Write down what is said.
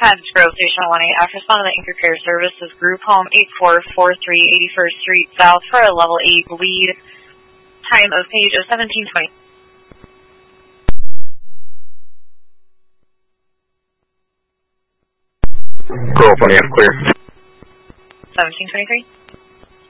Pads Grove Station 1-8. After responding to the Anchor Care Services Group Home 8443 81st Street South for a level 8 lead. Time of page of 1720. Grove 1-8 clear. 1723.